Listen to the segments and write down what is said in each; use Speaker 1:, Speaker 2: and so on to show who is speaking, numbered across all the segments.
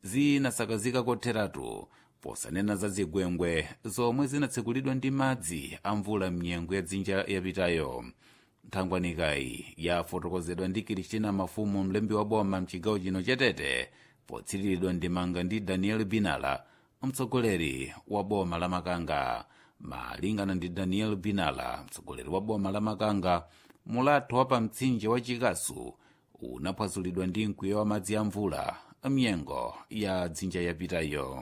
Speaker 1: zinasakazika kotheratu posanena za zigwengwe zomwe zinatsekulidwa ndi madzi a mvula m'nyengo ya dzinja yapitayo. nthangwanikayi yafotokozedwa ndi Kristina Mafumu, mlembi wa boma mchigawo chino cha Tete, potsiriridwa ndimanga ndi Daniel Binala, mtsogoleri wa boma la Makanga. Malingana ndi Daniel Binala, mtsogoleri wa boma la Makanga, mulatho wa pa mtsinje wa Chikasu unaphwazulidwa ndi mkwiyo wa madzi a mvula m'nyengo ya dzinja yapitayo.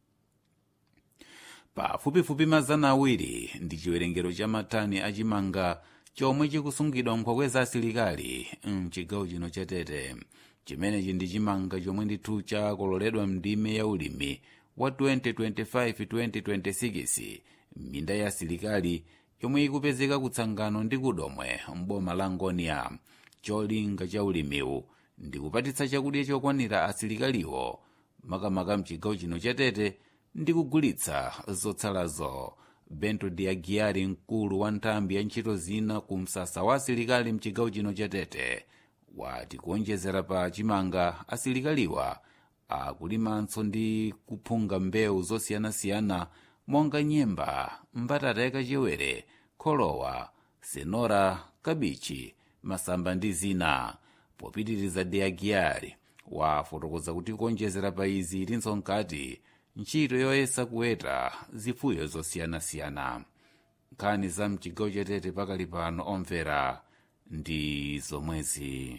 Speaker 1: Pafupifupi mazana awiri ndi chiwerengero cha matani achimanga chomwe chikusungidwa nkhokwe za asilikali mchigawo chino cha Tete. Chimenechi ndi chimanga chomwe ndithu chakololedwa mndime ya ulimi wa 2025-2026 m'minda ya asilikali yomwe ikupezeka kutsangano ndi kudomwe m'boma la Ngonia. Cholinga cha ulimiwu ndi kupatitsa chakudya chokwanira asilikaliwo makamaka mchigawo chino cha Tete ndi kugulitsa zotsalazo. Bento Diagiari, mkulu wa nthambi ya ntchito zina ku msasa wa asilikali mchigawo chino cha Tete, wati kuonjezera pa chimanga asilikaliwa akulimanso ndi kuphunga mbewu zosiyanasiyana monga nyemba, mbatata yakachewere, kholowa, senora, kabichi, masamba ndi zina. Popitiriza, Diagiari wafotokoza kuti kuonjezera pa izi ilinso nkati ntchito yoyesa kuweta zifuyo zosiyanasiyana. Nkhani za mchigawo cha Tete pakali pano omvera ndi zomwezi.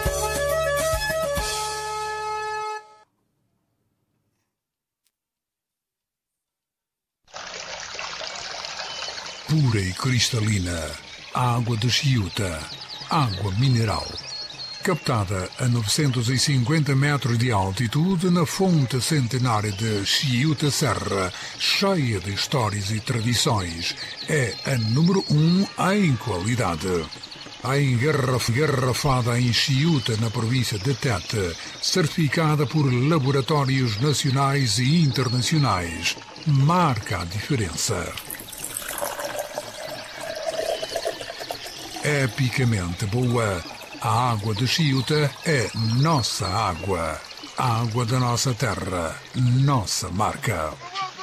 Speaker 2: Pura e cristalina, água de Chiuta, água mineral. Captada a 950 metros de altitude na fonte centenária de Chiuta Serra, cheia de histórias e tradições, é a número 1 em qualidade. A engarrafada em Chiuta, na província de Tete, certificada por laboratórios nacionais e internacionais, marca a diferença. Epicamente boa, a água de Chiuta é nossa água. A água da nossa terra, nossa marca.